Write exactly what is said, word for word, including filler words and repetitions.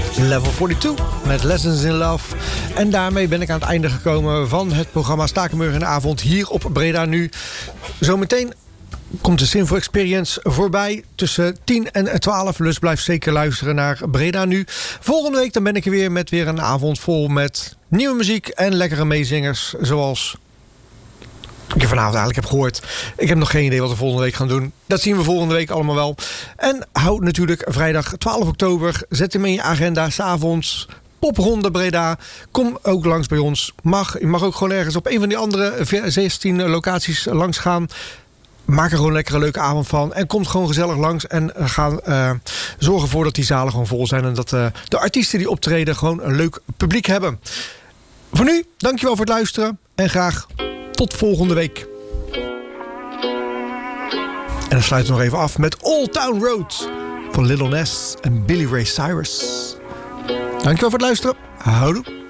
Level tweeënveertig met Lessons in Love. En daarmee ben ik aan het einde gekomen van het programma Spakenburg in de avond hier op Breda Nu. Zometeen komt de Sinfo Experience voorbij tussen tien en twaalf. Dus blijf zeker luisteren naar Breda Nu. Volgende week dan ben ik er weer met weer een avond vol met nieuwe muziek en lekkere meezingers. Zoals ik vanavond eigenlijk heb gehoord. Ik heb nog geen idee wat we volgende week gaan doen. Dat zien we volgende week allemaal wel. En houd natuurlijk vrijdag twaalf oktober. Zet hem in je agenda. 's Avonds Popronde Breda. Kom ook langs bij ons. Mag, je mag ook gewoon ergens op een van die andere zestien locaties langs gaan. Maak er gewoon lekker een leuke avond van. En kom gewoon gezellig langs. En ga uh, zorgen ervoor dat die zalen gewoon vol zijn. En dat uh, de artiesten die optreden gewoon een leuk publiek hebben. Voor nu, dankjewel voor het luisteren. En graag tot volgende week. En dan sluiten we nog even af met Old Town Road van Lil Nas en Billy Ray Cyrus. Dankjewel voor het luisteren. Houdoe.